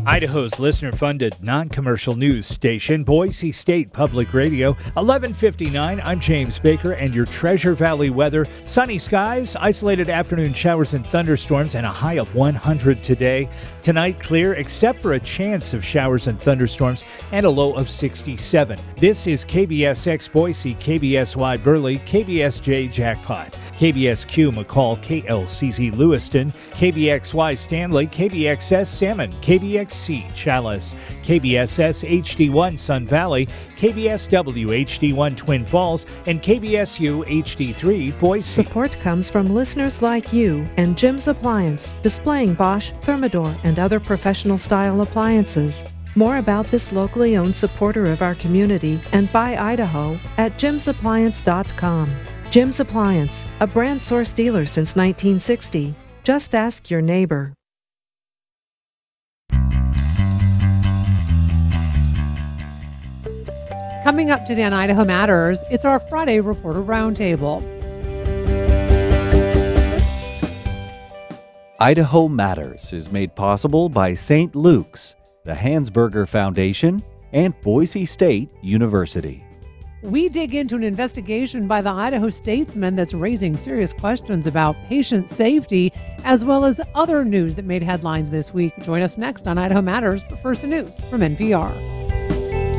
Idaho's listener-funded, non-commercial news station, Boise State Public Radio, 11:59. I'm James Baker, and your Treasure Valley weather. Sunny skies, isolated afternoon showers and thunderstorms, and a high of 100 today. Tonight, clear, except for a chance of showers and thunderstorms, and a low of 67. This is KBSX Boise, KBSY Burley, KBSJ Jackpot, KBSQ McCall, KLCZ Lewiston, KBXY Stanley, KBXS Salmon, KBXC Chalice, KBSS HD1 Sun Valley, KBSW HD1 Twin Falls, and KBSU HD3 Boise. Support comes from listeners like you and Jim's Appliance, displaying Bosch, Thermador, and other professional style appliances. More about this locally owned supporter of our community and by Idaho at jimsappliance.com. Jim's Appliance, a brand source dealer since 1960. Just ask your neighbor. Coming up today on Idaho Matters, it's our Friday Reporter Roundtable. Idaho Matters is made possible by St. Luke's, the Hansberger Foundation, and Boise State University. We dig into an investigation by the Idaho Statesman that's raising serious questions about patient safety, as well as other news that made headlines this week. Join us next on Idaho Matters, but first the news from NPR.